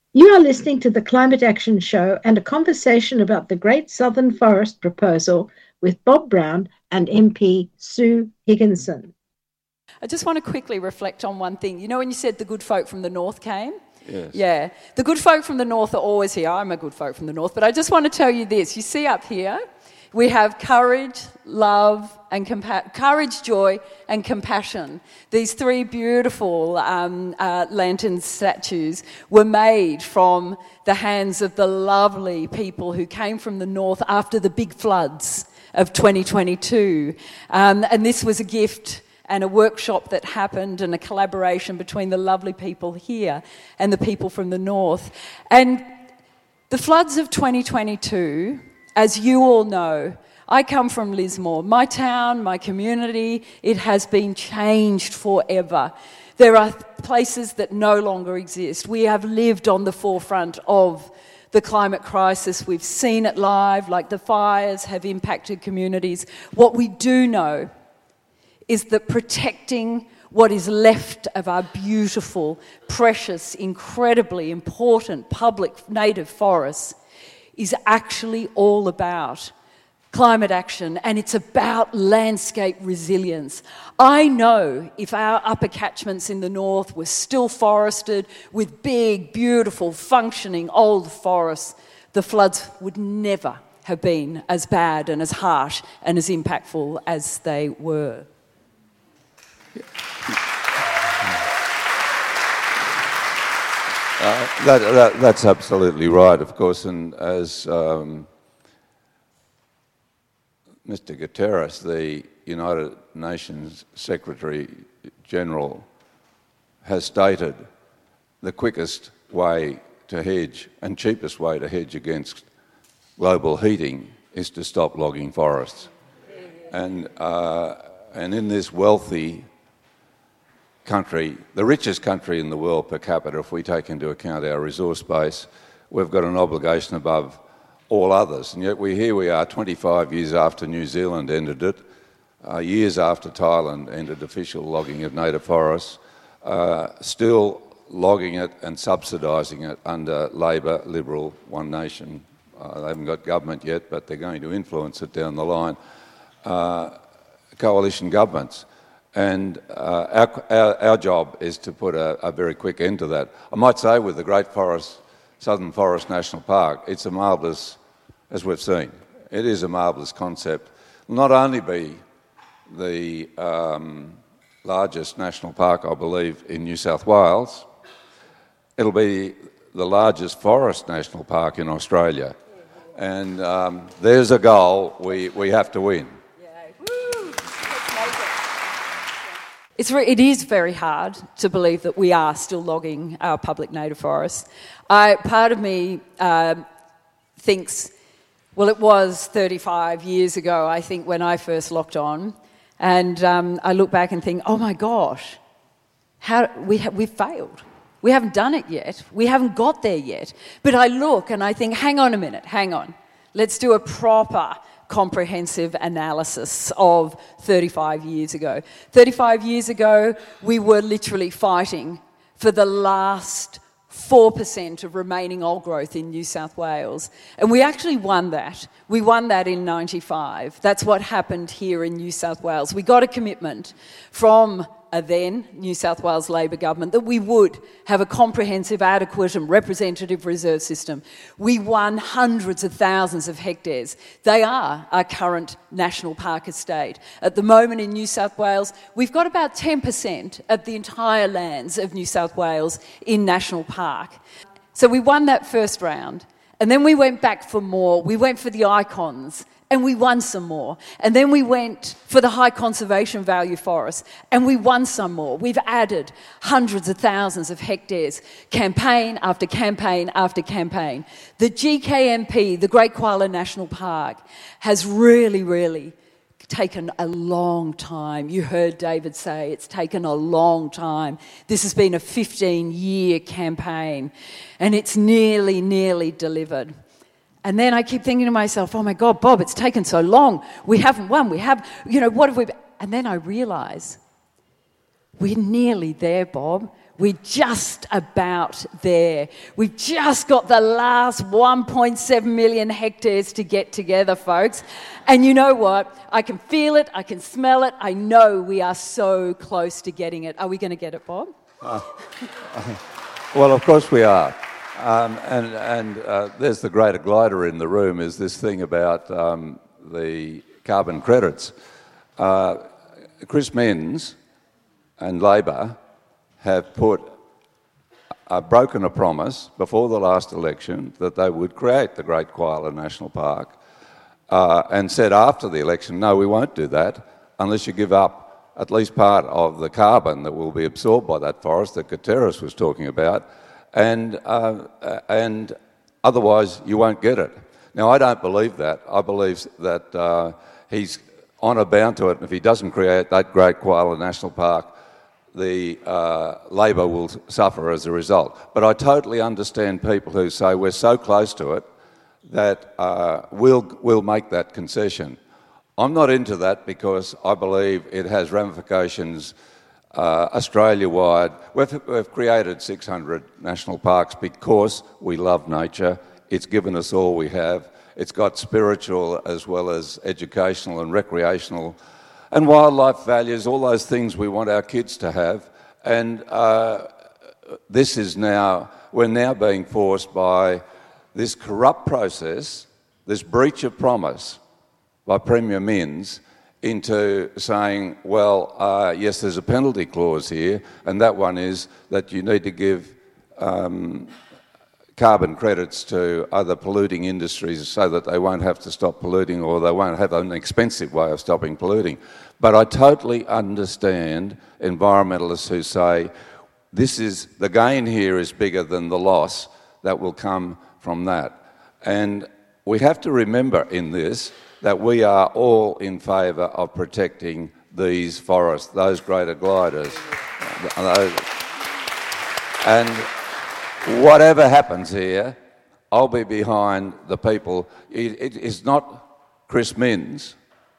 You are listening to the Climate Action Show and a conversation about the Great Southern Forest proposal with Bob Brown and MP Sue Higginson. I just want to quickly reflect on one thing. You know when you said the good folk from the north came? Yes. Yeah. The good folk from the north are always here. I'm a good folk from the north. But I just want to tell you this. You see up here, we have courage, love, and courage, joy, and compassion. These three beautiful lantern statues were made from the hands of the lovely people who came from the north after the big floods of 2022. And this was a gift and a workshop that happened and a collaboration between the lovely people here and the people from the north. And the floods of 2022, as you all know, I come from Lismore. My town, my community, it has been changed forever. There are places that no longer exist. We have lived on the forefront of the climate crisis. We've seen it live, like the fires have impacted communities. What we do know is that protecting what is left of our beautiful, precious, incredibly important public native forests is actually all about climate action, and it's about landscape resilience. I know if our upper catchments in the north were still forested with big, beautiful, functioning old forests, the floods would never have been as bad and as harsh and as impactful as they were. That's absolutely right, of course, and as Mr. Guterres, the United Nations Secretary General, has stated, the quickest way to hedge and cheapest way to hedge against global heating is to stop logging forests. And in this wealthy country, the richest country in the world per capita, if we take into account our resource base, we've got an obligation above all others. And yet here we are 25 years after New Zealand ended it, years after Thailand ended official logging of native forests, still logging it and subsidising it under Labor, Liberal, One Nation. They haven't got government yet, but they're going to influence it down the line. Coalition governments. And our job is to put a very quick end to that. I might say with the Great Southern Forest National Park, it's a marvellous, as we've seen, it is a marvellous concept. It'll not only be the largest national park, I believe, in New South Wales, it'll be the largest forest national park in Australia. And there's a goal we have to win. It is very hard to believe that we are still logging our public native forests. Part of me thinks, well, it was 35 years ago, I think, when I first locked on, and I look back and think, oh my gosh, we've failed. We haven't done it yet. We haven't got there yet. But I look and I think, hang on a minute, hang on. Let's do a proper comprehensive analysis of 35 years ago. 35 years ago, we were literally fighting for the last 4% of remaining old growth in New South Wales. And we actually won that. We won that in 95. That's what happened here in New South Wales. We got a commitment from a then New South Wales Labor government that we would have a comprehensive, adequate and representative reserve system. We won hundreds of thousands of hectares. They are our current national park estate. At the moment in New South Wales, we've got about 10% of the entire lands of New South Wales in national park. So we won that first round, and then we went back for more. We went for the icons, and we won some more. And then we went for the high conservation value forests, and we won some more. We've added hundreds of thousands of hectares, campaign after campaign after campaign. The GKNP, the Great Koala National Park, has really taken a long time. You heard David say it's taken a long time. This has been a 15-year campaign, and it's nearly delivered. And then I keep thinking to myself, oh my God, Bob, it's taken so long. We haven't won. What have we... And then I realise we're nearly there, Bob. We're just about there. We've just got the last 1.7 million hectares to get together, folks. And you know what? I can feel it. I can smell it. I know we are so close to getting it. Are we going to get it, Bob? Well, of course we are. There's the greater glider in the room, is this thing about the carbon credits. Chris Minns and Labor have broken a promise before the last election that they would create the Great Koala National Park, and said after the election, no, we won't do that unless you give up at least part of the carbon that will be absorbed by that forest that Gutierrez was talking about, and otherwise you won't get it. Now, I don't believe that. I believe that he's honour bound to it, and if he doesn't create that Great Koala National Park, the Labor will suffer as a result. But I totally understand people who say we're so close to it that we'll make that concession. I'm not into that because I believe it has ramifications Australia-wide. We've created 600 national parks because we love nature. It's given us all we have. It's got spiritual as well as educational and recreational and wildlife values, all those things we want our kids to have. And we're now being forced by this corrupt process, this breach of promise by Premier Minns, into saying, well, yes, there's a penalty clause here, and that one is that you need to give carbon credits to other polluting industries so that they won't have to stop polluting, or they won't have an expensive way of stopping polluting. But I totally understand environmentalists who say the gain here is bigger than the loss that will come from that. And we have to remember in this that we are all in favour of protecting these forests, those greater gliders. And whatever happens here, I'll be behind the people. It is not Chris Minns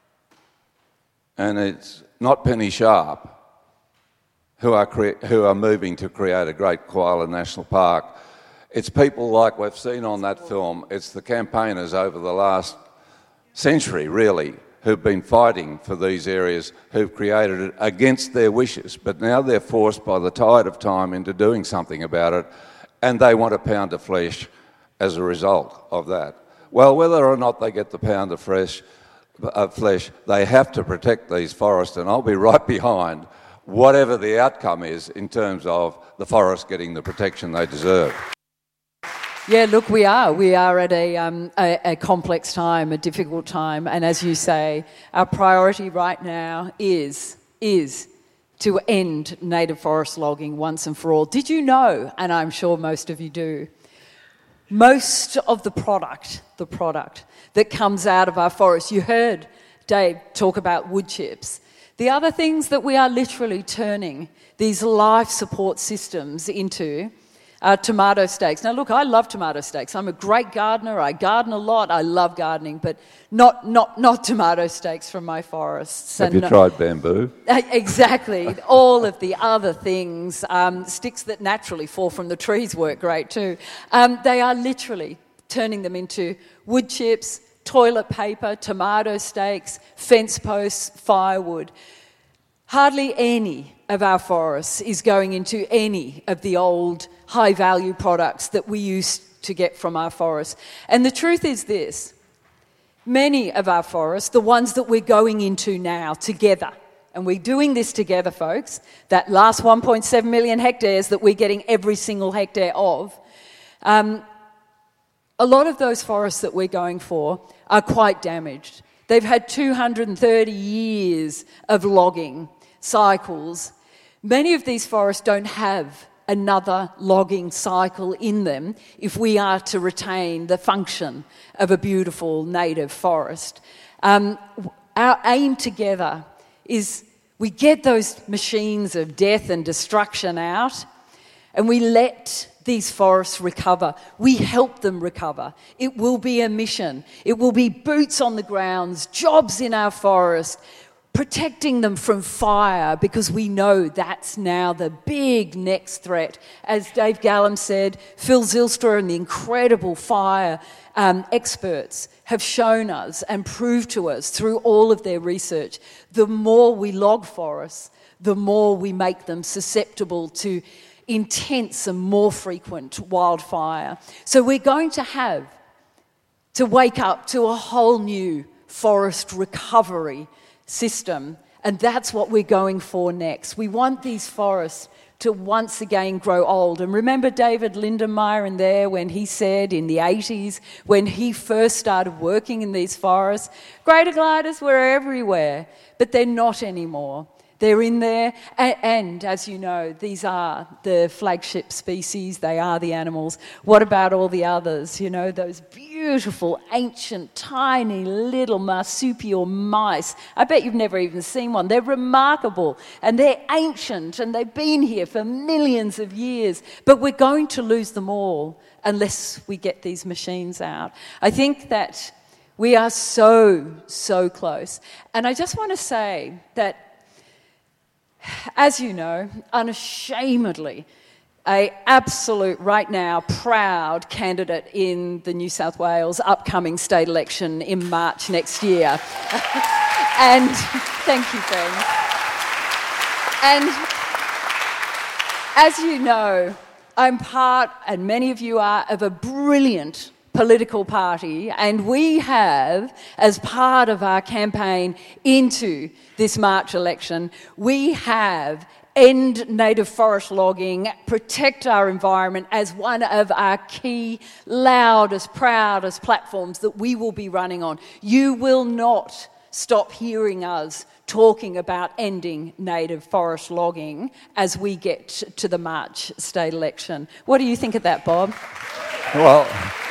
and it's not Penny Sharp who are moving to create a Great Koala National Park. It's people like we've seen on that film. It's the campaigners over the last century, really, who've been fighting for these areas, who've created it against their wishes. But now they're forced by the tide of time into doing something about it, and they want a pound of flesh as a result of that. Well, whether or not they get the pound of flesh, they have to protect these forests, and I'll be right behind whatever the outcome is in terms of the forests getting the protection they deserve. Yeah, look, we are at a complex time, a difficult time, and as you say, our priority right now is to end native forest logging once and for all. Did you know, and I'm sure most of you do, most of the product that comes out of our forests, you heard Dave talk about wood chips. The other things that we are literally turning these life support systems into are tomato stakes. Now, look, I love tomato stakes. I'm a great gardener. I garden a lot. I love gardening, but not tomato stakes from my forests. Have you tried bamboo? Exactly. All of the other things, sticks that naturally fall from the trees work great too. They are literally turning them into wood chips, toilet paper, tomato stakes, fence posts, firewood. Hardly any of our forests is going into any of the old high-value products that we used to get from our forests. And the truth is this, many of our forests, the ones that we're going into now together, and we're doing this together, folks, that last 1.7 million hectares that we're getting every single hectare of, a lot of those forests that we're going for are quite damaged. They've had 230 years of logging cycles. Many of these forests don't have another logging cycle in them if we are to retain the function of a beautiful native forest. Our aim together is we get those machines of death and destruction out and we let these forests recover. We help them recover. It will be a mission. It will be boots on the grounds, jobs in our forest, protecting them from fire, because we know that's now the big next threat. As Dave Gallum said, Phil Zylstra and the incredible fire experts have shown us and proved to us through all of their research, the more we log forests, the more we make them susceptible to intense and more frequent wildfire. So we're going to have to wake up to a whole new forest recovery system, and that's what we're going for next. We want these forests to once again grow old. And remember David Lindenmayer in there when he said in the 80s, when he first started working in these forests, greater gliders were everywhere, but they're not anymore. They're in there, and as you know, these are the flagship species, they are the animals. What about all the others? You know, those beautiful, ancient, tiny little marsupial mice. I bet you've never even seen one. They're remarkable, and they're ancient, and they've been here for millions of years. But we're going to lose them all unless we get these machines out. I think that we are so, so close. And I just want to say that, as you know, unashamedly, an absolute, right now, proud candidate in the New South Wales upcoming state election in March next year. And thank you, friends. And as you know, I'm part, and many of you are, of a brilliant political party, and we have, as part of our campaign into this March election, we have end native forest logging, protect our environment as one of our key, loudest, proudest platforms that we will be running on. You will not stop hearing us talking about ending native forest logging as we get to the March state election. What do you think of that, Bob? Well,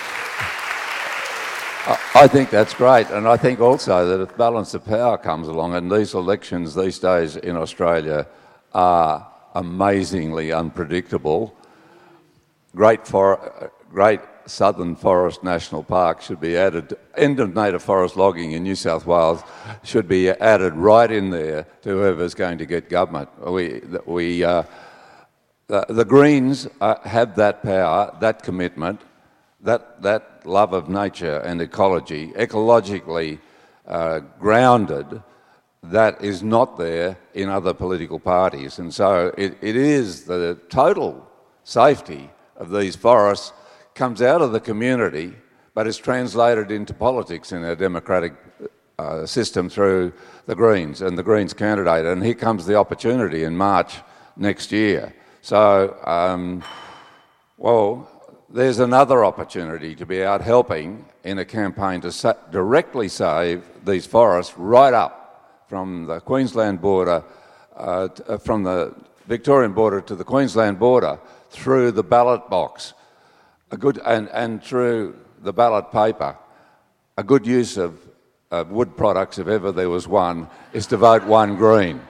I think that's great, and I think also that if balance of power comes along, and these elections these days in Australia are amazingly unpredictable, Great Southern Forest National Park should be added, end of native forest logging in New South Wales should be added right in there to whoever's going to get government. The Greens have that power, that commitment, that love of nature and ecology, ecologically grounded, that is not there in other political parties. And so it is the total safety of these forests comes out of the community, but is translated into politics in our democratic system through the Greens and the Greens candidate. And here comes the opportunity in March next year. So, there's another opportunity to be out helping in a campaign to directly save these forests right up from the Queensland border, from the Victorian border to the Queensland border, through the ballot box, and through the ballot paper. A good use of wood products, if ever there was one, is to vote one Green.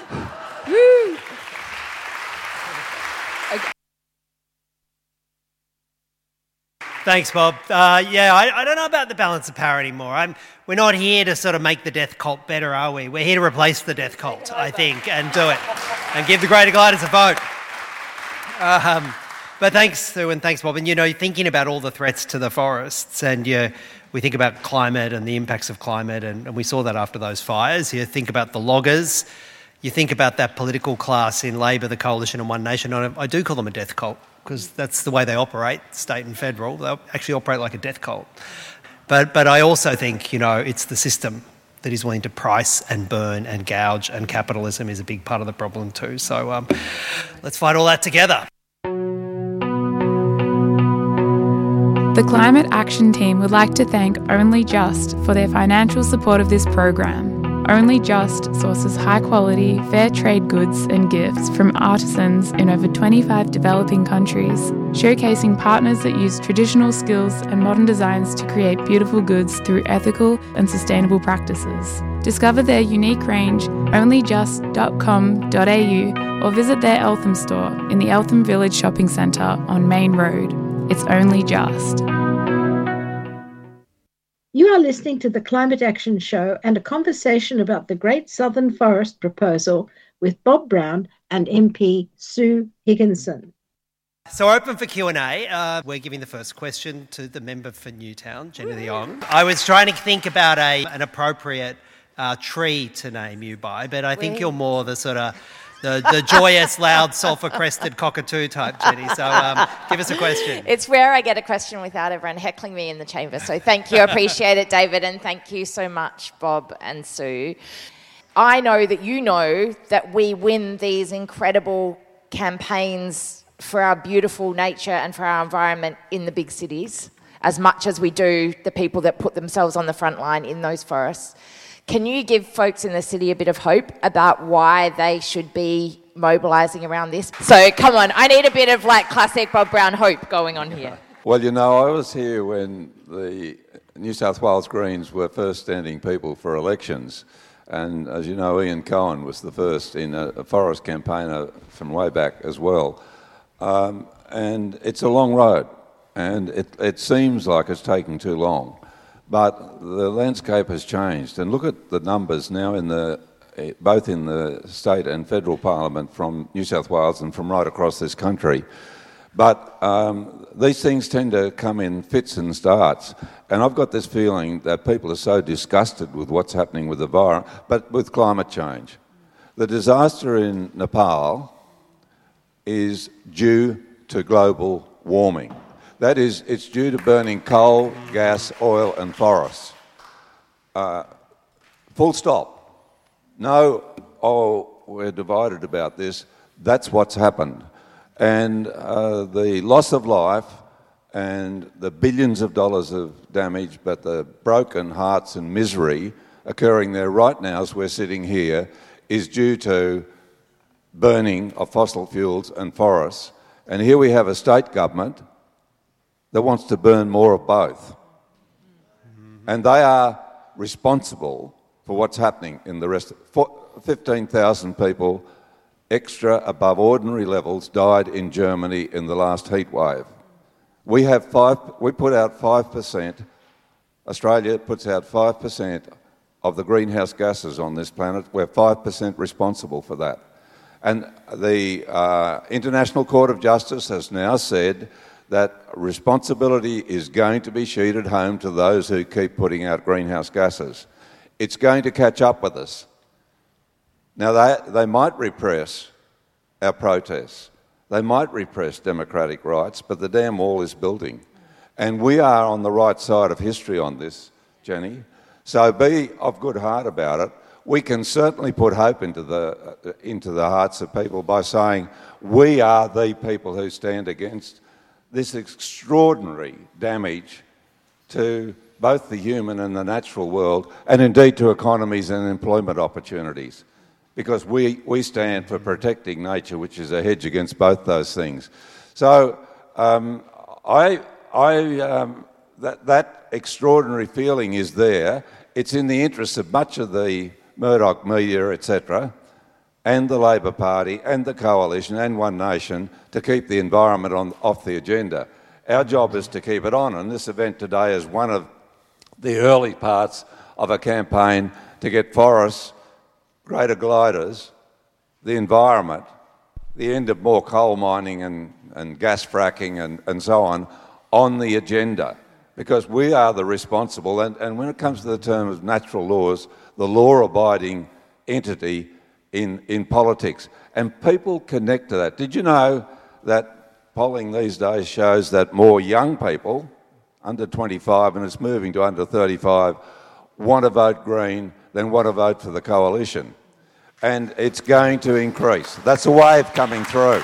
Thanks, Bob. I don't know about the balance of power anymore. We're not here to sort of make the death cult better, are we? We're here to replace the death cult, I think, and do it. And give the greater gliders a vote. But thanks, Sue, and thanks, Bob. And, you know, thinking about all the threats to the forests, and we think about climate and the impacts of climate, and we saw that after those fires. You think about the loggers. You think about that political class in Labor, the Coalition and One Nation. I do call them a death cult, because that's the way they operate, state and federal. They actually operate like a death cult. But I also think, it's the system that is willing to price and burn and gouge, and capitalism is a big part of the problem too. So let's fight all that together. The Climate Action Team would like to thank Only Just for their financial support of this program. Only Just sources high-quality, fair trade goods and gifts from artisans in over 25 developing countries, showcasing partners that use traditional skills and modern designs to create beautiful goods through ethical and sustainable practices. Discover their unique range onlyjust.com.au or visit their Eltham store in the Eltham Village Shopping Centre on Main Road. It's Only Just. You are listening to the Climate Action Show and a conversation about the Great Southern Forest proposal with Bob Brown and MP Sue Higginson. So open for Q&A. We're giving the first question to the member for Newtown, Jenny Leong. I was trying to think about an appropriate tree to name you by, but I think you're more the sort of the joyous, loud, sulphur-crested cockatoo type, Jenny. So give us a question. It's rare I get a question without everyone heckling me in the chamber. So thank you. I appreciate it, David. And thank you so much, Bob and Sue. I know that you know that we win these incredible campaigns for our beautiful nature and for our environment in the big cities as much as we do the people that put themselves on the front line in those forests. Can you give folks in the city a bit of hope about why they should be mobilising around this? So come on, I need a bit of like classic Bob Brown hope going on here. Well, you know, I was here when the New South Wales Greens were first standing people for elections. And as you know, Ian Cohen was the first in a forest campaigner from way back as well. And it's a long road, and it seems like it's taking too long. But the landscape has changed, and look at the numbers now both in the state and federal parliament from New South Wales and from right across this country. But these things tend to come in fits and starts, and I've got this feeling that people are so disgusted with what's happening with the environment, but with climate change. The disaster in Nepal is due to global warming. That is, it's due to burning coal, gas, oil and forests. Full stop. No, we're divided about this. That's what's happened. And the loss of life and the billions of dollars of damage, but the broken hearts and misery occurring there right now as we're sitting here is due to burning of fossil fuels and forests. And here we have a state government that wants to burn more of both. And they are responsible for what's happening in the rest. 15,000 people extra above ordinary levels died in Germany in the last heat wave. We put out 5%, Australia puts out 5% of the greenhouse gases on this planet. We're 5% responsible for that. And the International Court of Justice has now said that responsibility is going to be sheeted home to those who keep putting out greenhouse gases. It's going to catch up with us. Now, they might repress our protests. They might repress democratic rights, but the damn wall is building. And we are on the right side of history on this, Jenny. So be of good heart about it. We can certainly put hope into the hearts of people by saying we are the people who stand against this extraordinary damage to both the human and the natural world, and indeed to economies and employment opportunities, because we stand for protecting nature, which is a hedge against both those things. So that extraordinary feeling is there. It's in the interest of much of the Murdoch media, etc., and the Labor Party and the Coalition and One Nation to keep the environment off the agenda. Our job is to keep it on, and this event today is one of the early parts of a campaign to get forests, greater gliders, the environment, the end of more coal mining and gas fracking and so on the agenda, because we are the responsible, and when it comes to the term of natural laws, the law-abiding entity in politics. And people connect to that. Did you know that polling these days shows that more young people, under 25, and it's moving to under 35, want to vote Green than want to vote for the Coalition? And it's going to increase. That's a wave coming through.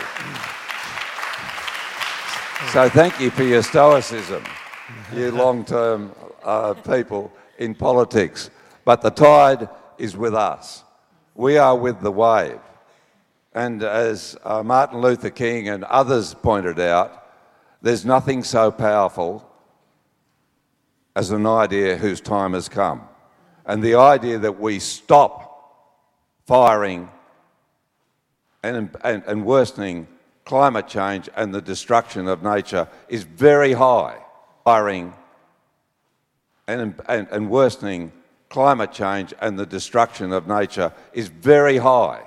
So thank you for your stoicism, you long-term people in politics. But the tide is with us. We are with the wave. And as Martin Luther King and others pointed out, there's nothing so powerful as an idea whose time has come. And the idea that we stop firing and worsening climate change and the destruction of nature is very high. Firing and worsening climate change and the destruction of nature is very high.